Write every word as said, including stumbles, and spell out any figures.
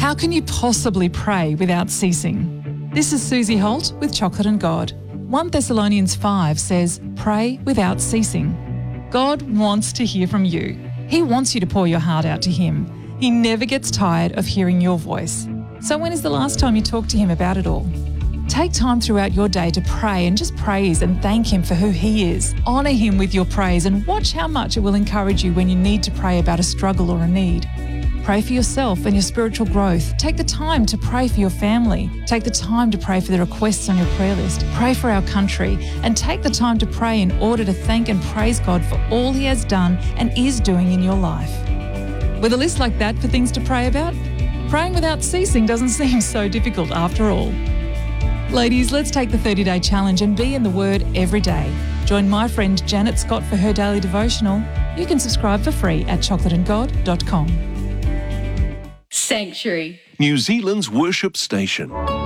How can you possibly pray without ceasing? This is Susie Holt with Chocolate and God. First Thessalonians five says, pray without ceasing. God wants to hear from you. He wants you to pour your heart out to Him. He never gets tired of hearing your voice. So when is the last time you talked to Him about it all? Take time throughout your day to pray and just praise and thank Him for who He is. Honour Him with your praise and watch how much it will encourage you when you need to pray about a struggle or a need. Pray for yourself and your spiritual growth. Take the time to pray for your family. Take the time to pray for the requests on your prayer list. Pray for our country and take the time to pray in order to thank and praise God for all He has done and is doing in your life. With a list like that for things to pray about, praying without ceasing doesn't seem so difficult after all. Ladies, let's take the thirty-day challenge and be in the Word every day. Join my friend Janet Scott for her daily devotional. You can subscribe for free at chocolate and god dot com. Sanctuary, New Zealand's worship station.